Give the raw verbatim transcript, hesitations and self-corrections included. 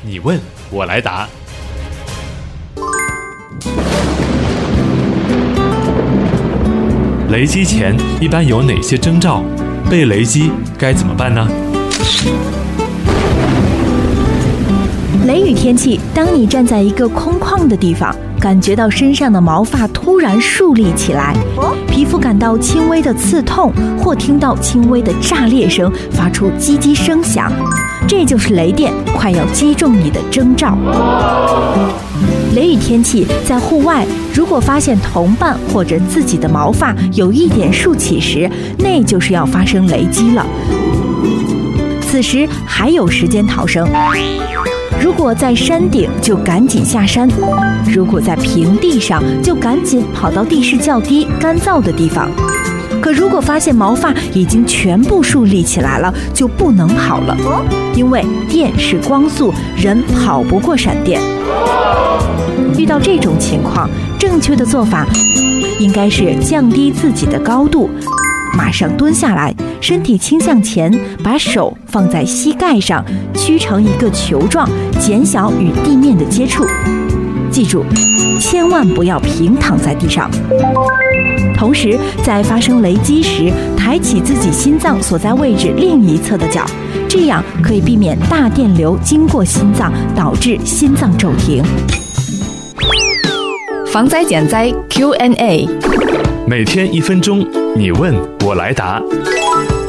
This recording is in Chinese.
你问我来答。雷击前一般有哪些征兆？被雷击该怎么办呢？ 雷雨天气，当你站在一个空旷的地方，感觉到身上的毛发突然竖立起来，皮肤感到轻微的刺痛，或听到轻微的炸裂声，发出叽叽声响，这就是雷电快要击中你的征兆。雷雨天气，在户外，如果发现同伴或者自己的毛发有一点竖起时，那就是要发生雷击了。此时还有时间逃生。如果在山顶，就赶紧下山；如果在平地上，就赶紧跑到地势较低、干燥的地方。可如果发现毛发已经全部竖立起来了，就不能跑了，因为电是光速，人跑不过闪电。遇到这种情况，正确的做法应该是降低自己的高度，马上蹲下来，身体倾向前，把手放在膝盖上，曲成一个球状，减小与地面的接触。记住，千万不要平躺在地上。同时，在发生雷击时，抬起自己心脏所在位置另一侧的脚，这样可以避免大电流经过心脏，导致心脏骤停。 防灾减灾 Q and A， 每天一分钟，你问我来答。